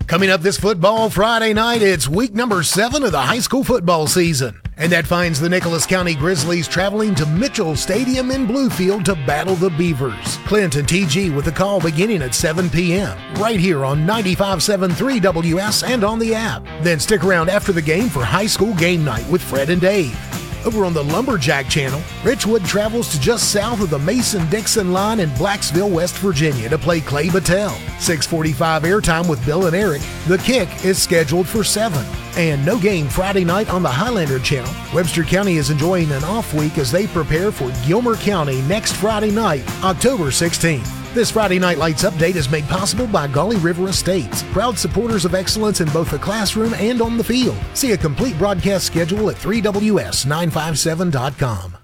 Coming up this football Friday night, it's week number 7 of the high school football season. And that finds the Nicholas County Grizzlies traveling to Mitchell Stadium in Bluefield to battle the Beavers. Clint and TG with the call beginning at 7 p.m. right here on 95.7 3WS and on the app. Then stick around after the game for high school game night with Fred and Dave. Over on the Lumberjack channel, Richwood travels to just south of the Mason-Dixon line in Blacksville, West Virginia to play Clay Battelle. 6:45 airtime with Bill and Eric. The kick is scheduled for 7. And no game Friday night on the Highlander channel. Webster County is enjoying an off week as they prepare for Gilmer County next Friday night, October 16th. This Friday Night Lights update is made possible by Gauley River Estates, proud supporters of excellence in both the classroom and on the field. See a complete broadcast schedule at 3WS957.com.